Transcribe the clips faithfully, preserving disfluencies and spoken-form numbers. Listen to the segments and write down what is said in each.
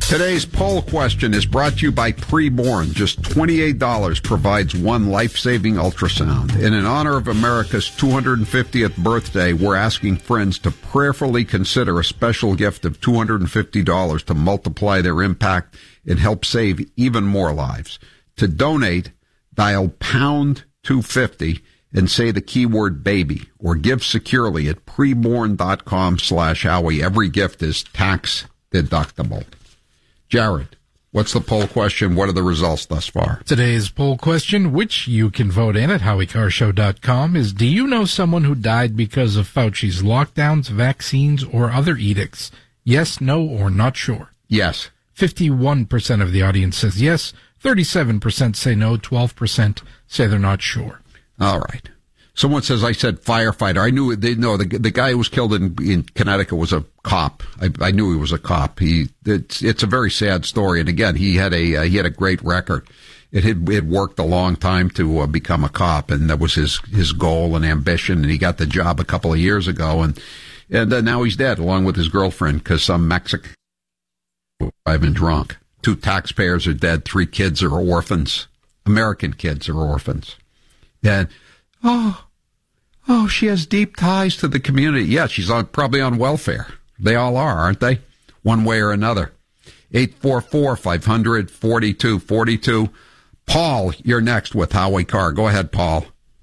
Today's poll question is brought to you by Preborn. Just twenty-eight dollars provides one life-saving ultrasound. And in honor of America's two hundred fiftieth birthday, we're asking friends to prayerfully consider a special gift of two hundred fifty dollars to multiply their impact and help save even more lives. To donate, dial pound two fifty and say the keyword baby, or give securely at preborn.com slash Howie. Every gift is tax deductible. Jared, what's the poll question? What are the results thus far? Today's poll question, which you can vote in at howie carr show dot com, is do you know someone who died because of Fauci's lockdowns, vaccines, or other edicts? Yes, no, or not sure? Yes. fifty-one percent of the audience says yes, thirty-seven percent say no, twelve percent say they're not sure. All right. Someone says I said firefighter. I knew they know the the guy who was killed in in Connecticut was a cop. I, I knew he was a cop. He it's it's a very sad story. And again, he had a uh, he had a great record. It had it had worked a long time to uh, become a cop, and that was his his goal and ambition. And he got the job a couple of years ago, and and uh, now he's dead along with his girlfriend because some Mexican driving drunk. Two taxpayers are dead. Three kids are orphans. American kids are orphans. And oh. Oh, she has deep ties to the community. Yeah, she's on, probably on welfare. They all are, aren't they? One way or another. eight four four, five hundred, forty-two forty-two. Paul, you're next with Howie Carr. Go ahead, Paul.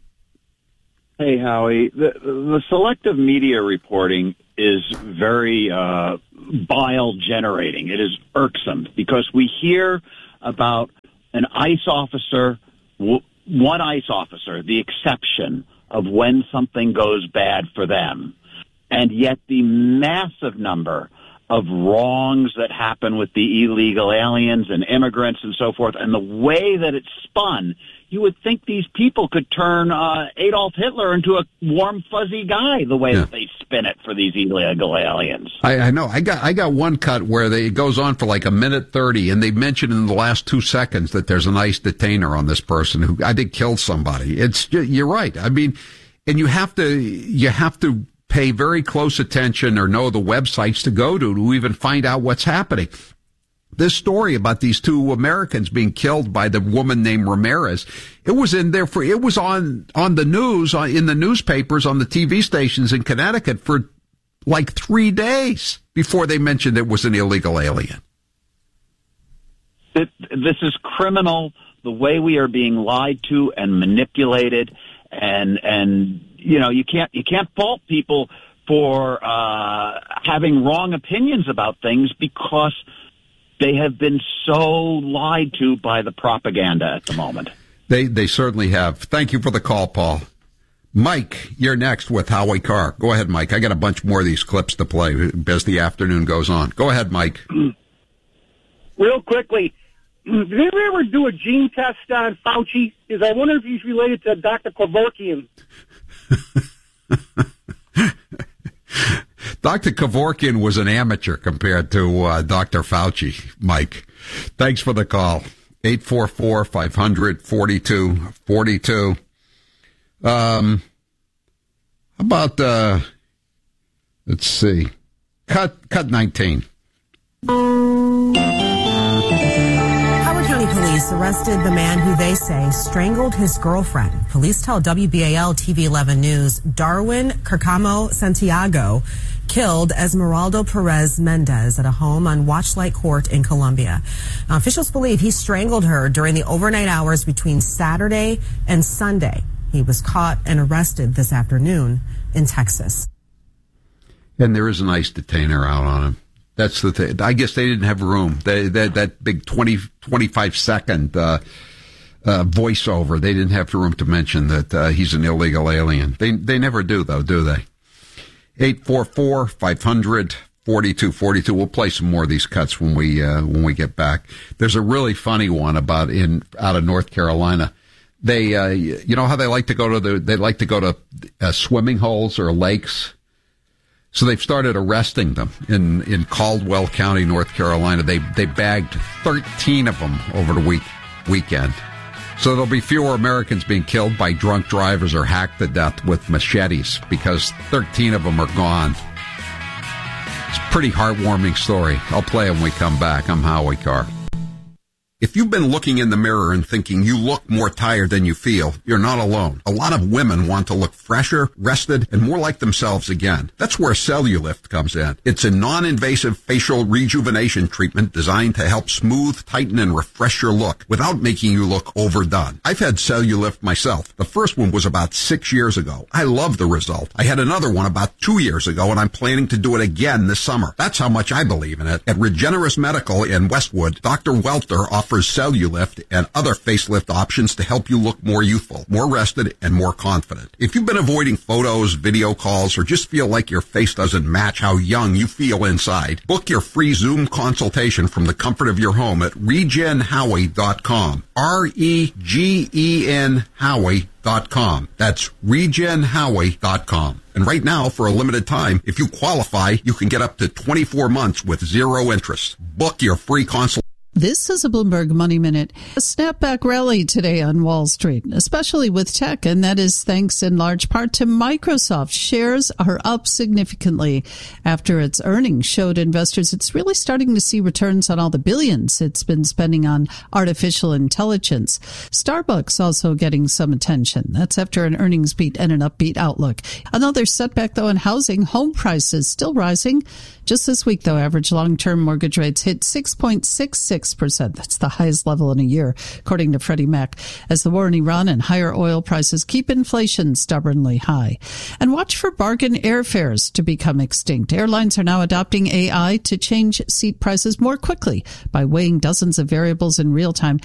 Hey, Howie. The, the selective media reporting is very uh, bile-generating. It is irksome because we hear about an ICE officer, one ICE officer, the exception of when something goes bad for them. And yet the massive number of wrongs that happen with the illegal aliens and immigrants and so forth, and the way that it's spun, you would think these people could turn uh, Adolf Hitler into a warm, fuzzy guy the way yeah. that they spin it for these illegal aliens. I, I know. I got I got one cut where they, it goes on for like a minute thirty, and they mention in the last two seconds that there's an ICE detainer on this person who I think killed somebody. It's you're right. I mean, and you have to you have to pay very close attention or know the websites to go to to even find out what's happening. This story about these two Americans being killed by the woman named Ramirez, it was in there for, it was on, on the news, on, in the newspapers, on the T V stations in Connecticut for like three days before they mentioned it was an illegal alien. It, this is criminal, the way we are being lied to and manipulated, and, and, you know, you can't, you can't fault people for, uh, having wrong opinions about things because they have been so lied to by the propaganda at the moment. They they certainly have. Thank you for the call, Paul. Mike, you're next with Howie Carr. Go ahead, Mike. I got a bunch more of these clips to play as the afternoon goes on. Go ahead, Mike. Real quickly, did you ever do a gene test on Fauci? Because I wonder if he's related to Doctor Kevorkian. Doctor Kevorkian was an amateur compared to uh, Doctor Fauci, Mike. Thanks for the call. eight four four, five hundred, forty-two forty-two. Um, how about, uh, let's see, cut, cut nineteen. Howard County Police arrested the man who they say strangled his girlfriend. Police tell W B A L T V eleven News Darwin Carcamo Santiago killed Esmeralda Perez Mendez at a home on Watchlight Court in Columbia. Now, officials believe he strangled her during the overnight hours between Saturday and Sunday. He was caught and arrested this afternoon in Texas. And there is an ICE detainer out on him. That's the thing. I guess they didn't have room. They, that, that big twenty, twenty-five second uh, uh, voiceover, they didn't have room to mention that uh, he's an illegal alien. They they never do, though, do they? eight four four, five hundred, forty-two forty-two. We'll play some more of these cuts when we uh, when we get back. There's a really funny one about in out of North Carolina. They, uh, you know how they like to go to the they like to go to uh, swimming holes or lakes. So they've started arresting them in, in Caldwell County, North Carolina. They they bagged thirteen of them over the week weekend. So there'll be fewer Americans being killed by drunk drivers or hacked to death with machetes because thirteen of them are gone. It's Pretty heartwarming story. I'll play it when we come back. I'm Howie Carr. If you've been looking in the mirror and thinking you look more tired than you feel, you're not alone. A lot of women want to look fresher, rested, and more like themselves again. That's where Cellulift comes in. It's a non-invasive facial rejuvenation treatment designed to help smooth, tighten, and refresh your look without making you look overdone. I've had Cellulift myself. The first one was about six years ago. I love the result. I had another one about two years ago, and I'm planning to do it again this summer. That's how much I believe in it. At Regenerous Medical in Westwood, Doctor Welter offers offers Cellulift and other facelift options to help you look more youthful, more rested, and more confident. If you've been avoiding photos, video calls, or just feel like your face doesn't match how young you feel inside, book your free Zoom consultation from the comfort of your home at regen howie dot com. R E G E N Howie dot com. That's regen howie dot com. And right now, for a limited time, if you qualify, you can get up to twenty-four months with zero interest. Book your free consultation. This is a Bloomberg Money Minute. A snapback rally today on Wall Street, especially with tech, and that is thanks in large part to Microsoft. Shares are up significantly after its earnings showed investors it's really starting to see returns on all the billions it's been spending on artificial intelligence. Starbucks also getting some attention. That's after an earnings beat and an upbeat outlook. Another setback, though, in housing. Home prices still rising. Just this week, though, average long-term mortgage rates hit six point six six percent. That's the highest level in a year, according to Freddie Mac, as the war in Iran and higher oil prices keep inflation stubbornly high. And watch for bargain airfares to become extinct. Airlines are now adopting A I to change seat prices more quickly by weighing dozens of variables in real time.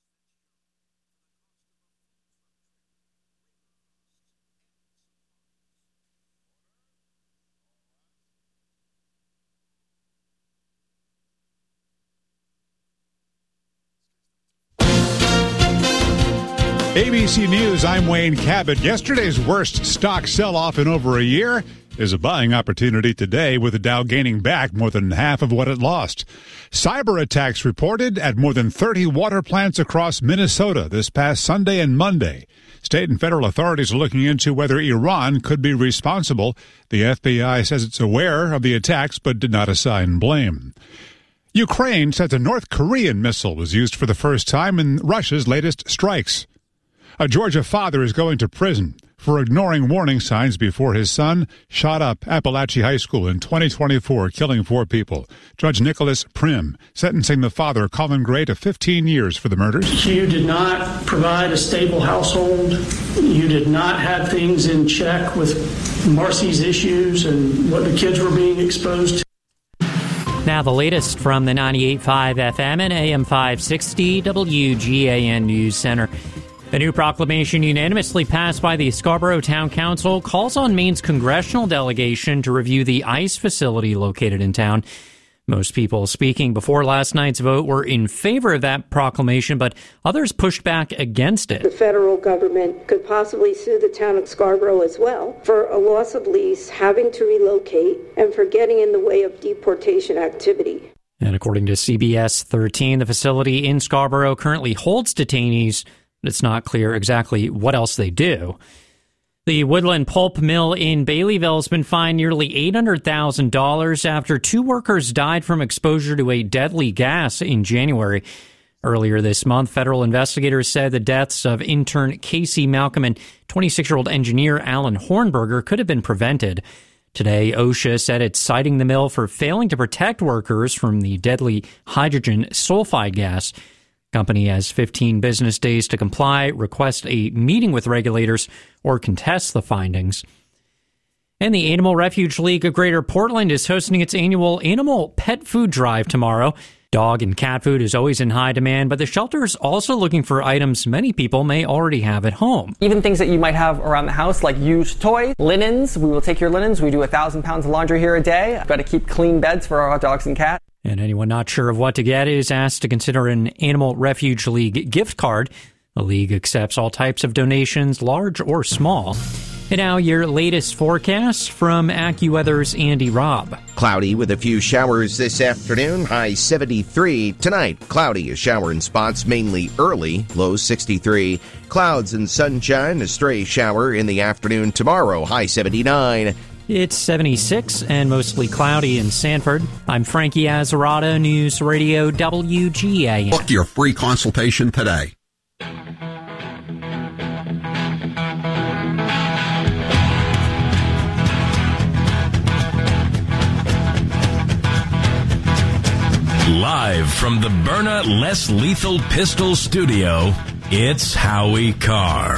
A B C News, I'm Wayne Cabot. Yesterday's worst stock sell-off in over a year is a buying opportunity today, with the Dow gaining back more than half of what it lost. Cyber attacks reported at more than thirty water plants across Minnesota this past Sunday and Monday. State and federal authorities are looking into whether Iran could be responsible. The F B I says it's aware of the attacks but did not assign blame. Ukraine says a North Korean missile was used for the first time in Russia's latest strikes. A Georgia father is going to prison for ignoring warning signs before his son shot up Appalachia High School in twenty twenty-four, killing four people. Judge Nicholas Prim sentencing the father, Colin Gray, to fifteen years for the murders. You did not provide a stable household. You did not have things in check with Marcy's issues and what the kids were being exposed to. Now the latest from the ninety-eight point five F M and A M five sixty W G A N News Center. A new proclamation unanimously passed by the Scarborough Town Council calls on Maine's congressional delegation to review the ICE facility located in town. Most people speaking before last night's vote were in favor of that proclamation, but others pushed back against it. The federal government could possibly sue the town of Scarborough as well for a loss of lease, having to relocate, and for getting in the way of deportation activity. And according to C B S thirteen, the facility in Scarborough currently holds detainees. It's not clear exactly what else they do. The Woodland Pulp Mill in Baileyville has been fined nearly eight hundred thousand dollars after two workers died from exposure to a deadly gas in January. Earlier this month, federal investigators said the deaths of intern Casey Malcolm and twenty-six-year-old engineer Alan Hornberger could have been prevented. Today, OSHA said it's citing the mill for failing to protect workers from the deadly hydrogen sulfide gas. Company has fifteen business days to comply, request a meeting with regulators, or contest the findings. And the Animal Refuge League of Greater Portland is hosting its annual Animal Pet Food Drive tomorrow. Dog and cat food is always in high demand, but the shelter is also looking for items many people may already have at home. Even things that you might have around the house, like used toys, linens. We will take your linens. We do a thousand pounds of laundry here a day. I've got to keep clean beds for our dogs and cats. And anyone not sure of what to get is asked to consider an Animal Refuge League gift card. The league accepts all types of donations, large or small. And now your latest forecast from AccuWeather's Andy Robb. Cloudy with a few showers this afternoon, high seventy-three. Tonight, cloudy, a shower in spots mainly early, low sixty-three. Clouds and sunshine, a stray shower in the afternoon tomorrow, high seventy-nine. It's seventy-six and mostly cloudy in Sanford. I'm Frankie Azzarado, News Radio W G A M. Book your free consultation today. Live from the Byrna Less Lethal Pistol Studio, it's Howie Carr.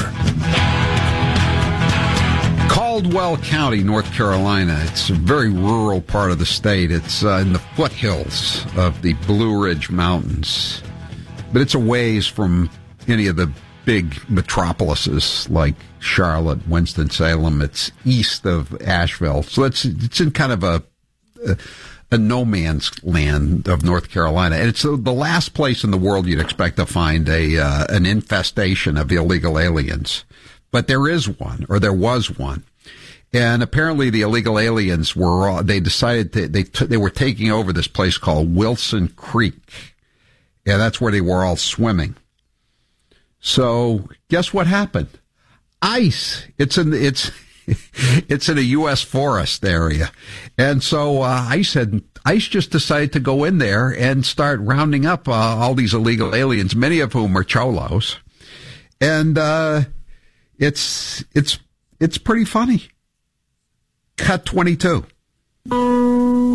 Caldwell County, North Carolina. It's a very rural part of the state. It's uh, in the foothills of the Blue Ridge Mountains. But it's a ways from any of the big metropolises like Charlotte, Winston-Salem. It's east of Asheville. So it's, it's in kind of a... a a no man's land of North Carolina. And it's the last place in the world you'd expect to find a uh, an infestation of illegal aliens. But there is one, or there was one. And apparently the illegal aliens were, they decided to, they, t- they were taking over this place called Wilson Creek. Yeah, that's where they were all swimming. So guess what happened? Ice. It's in, it's, it's in a U S forest area. And so uh, ICE had, ICE just decided to go in there and start rounding up uh, all these illegal aliens, many of whom are cholos. And uh, it's it's it's pretty funny. Cut twenty-two. More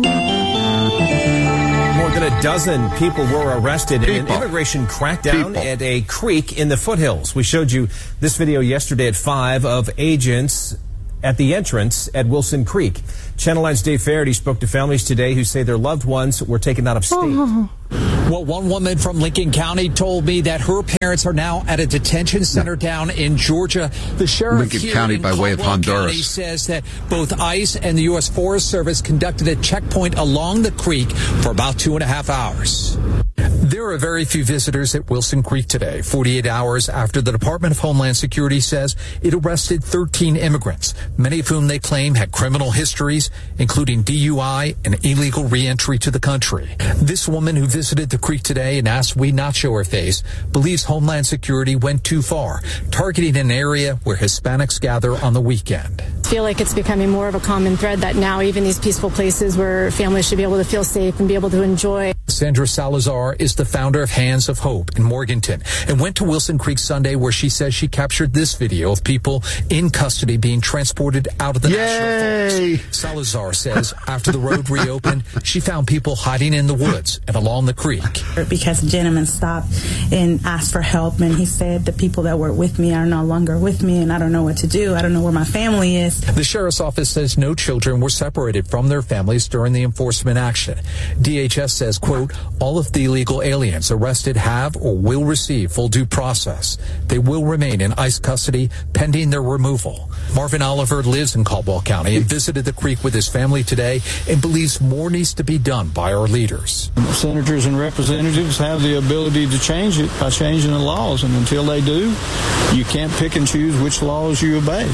than a dozen people were arrested people. in an immigration crackdown people. at a creek in the foothills. We showed you this video yesterday at five of agents at the entrance at Wilson Creek. Channel nine's Dave Faraday spoke to families today who say their loved ones were taken out of state. Oh. Well, one woman from Lincoln County told me that her parents are now at a detention center down in Georgia. The sheriff Lincoln here County in by way of Honduras County says that both ICE and the U S Forest Service conducted a checkpoint along the creek for about two and a half hours. There are very few visitors at Wilson Creek today, forty-eight hours after the Department of Homeland Security says it arrested thirteen immigrants, many of whom they claim had criminal histories, including D U I and illegal reentry to the country. This woman who visited the creek today and asked we not show her face believes Homeland Security went too far, targeting an area where Hispanics gather on the weekend. I feel like it's becoming more of a common thread that now even these peaceful places where families should be able to feel safe and be able to enjoy. Sandra Salazar is the founder of Hands of Hope in Morganton and went to Wilson Creek Sunday where she says she captured this video of people in custody being transported out of the Yay! National Forest. Salazar says after the road reopened, she found people hiding in the woods and along the creek. Because a gentleman stopped and asked for help, and he said the people that were with me are no longer with me, and I don't know what to do. I don't know where my family is. The sheriff's office says no children were separated from their families during the enforcement action. D H S says, quote, all of the illegal aliens arrested have or will receive full due process. They will remain in ICE custody pending their removal. Marvin Oliver lives in Caldwell County and visited the creek with his family today and believes more needs to be done by our leaders. Senators and representatives have the ability to change it by changing the laws, and until they do, you can't pick and choose which laws you obey.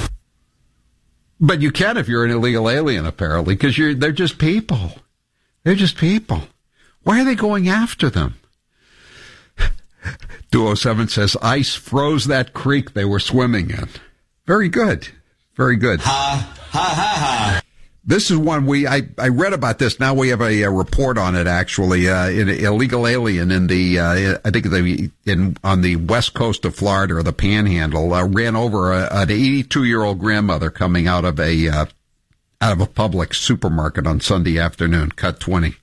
But you can if you're an illegal alien, apparently, because you're they're just people. They're just people. Why are they going after them? Duo seven says ICE froze that creek they were swimming in. Very good. Very good. Ha, ha, ha, ha. This is one we, I, I read about this. Now we have a, a report on it, actually. Uh, an illegal alien in the, uh, I think the, in, on the west coast of Florida or the Panhandle, uh, ran over a, an eighty-two year old grandmother coming out of a, uh, out of a public supermarket on Sunday afternoon. Cut twenty.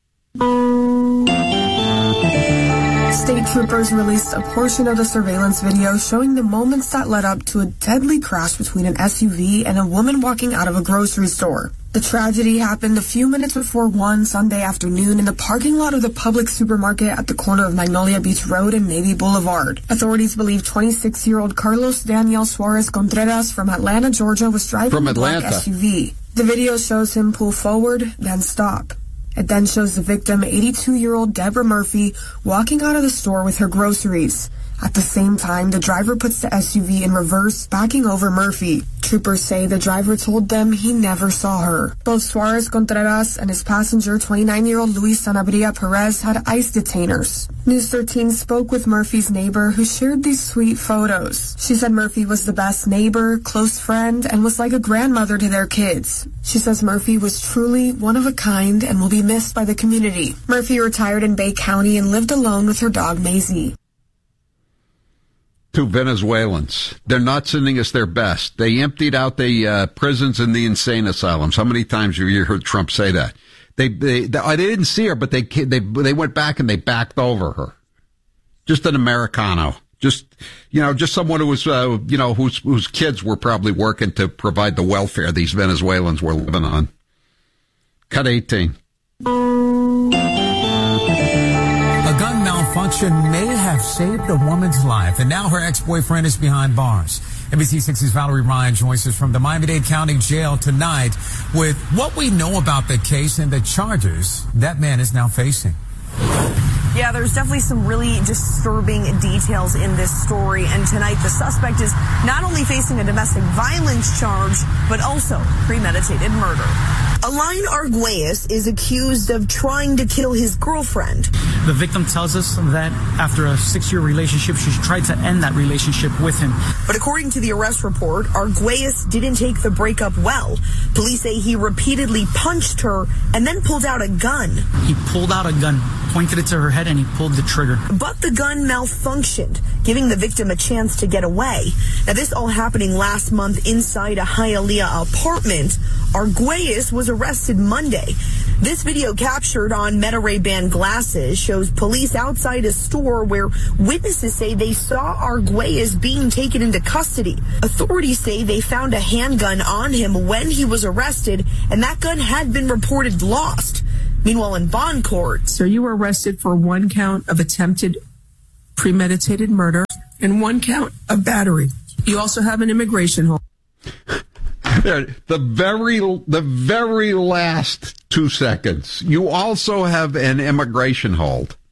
State troopers released a portion of the surveillance video showing the moments that led up to a deadly crash between an S U V and a woman walking out of a grocery store. The tragedy happened a few minutes before one Sunday afternoon in the parking lot of the public supermarket at the corner of Magnolia Beach Road and Navy Boulevard. Authorities believe twenty-six-year-old Carlos Daniel Suarez Contreras from Atlanta, Georgia was driving from a black Atlanta. S U V. The video shows him pull forward, then stop. It then shows the victim, eighty-two-year-old Deborah Murphy, walking out of the store with her groceries. At the same time, the driver puts the S U V in reverse, backing over Murphy. Troopers say the driver told them he never saw her. Both Suarez Contreras and his passenger, twenty-nine-year-old Luis Sanabria Perez, had ICE detainers. News thirteen spoke with Murphy's neighbor who shared these sweet photos. She said Murphy was the best neighbor, close friend, and was like a grandmother to their kids. She says Murphy was truly one of a kind and will be missed by the community. Murphy retired in Bay County and lived alone with her dog Maisie. Two Venezuelans. They're not sending us their best. They emptied out the uh, prisons and the insane asylums. How many times have you heard Trump say that? They they they, they didn't see her, but they they they went back and they backed over her. Just an Americano. Just you know, just someone who was uh, you know whose whose kids were probably working to provide the welfare these Venezuelans were living on. Cut eighteen. Malfunction may have saved a woman's life, and now her ex-boyfriend is behind bars. N B C six's Valerie Ryan joins us from the Miami-Dade County Jail tonight with what we know about the case and the charges that man is now facing. Yeah, there's definitely some really disturbing details in this story, and tonight the suspect is not only facing a domestic violence charge, but also premeditated murder. Alain Arguelles is accused of trying to kill his girlfriend. The victim tells us that after a six-year relationship, she tried to end that relationship with him. But according to the arrest report, Arguelles didn't take the breakup well. Police say he repeatedly punched her and then pulled out a gun. He pulled out a gun, pointed it to her head, and he pulled the trigger. But the gun malfunctioned, giving the victim a chance to get away. Now, this all happening last month inside a Hialeah apartment. Arguelles was arrested Monday. This video captured on Meta Ray-Ban glasses shows police outside a store where witnesses say they saw Arguelles being taken into custody. Authorities say they found a handgun on him when he was arrested, and that gun had been reported lost. Meanwhile, in bond court, So you were arrested for one count of attempted premeditated murder and one count of battery. You also have an immigration hold. The very, the very last two seconds. You also have an immigration hold.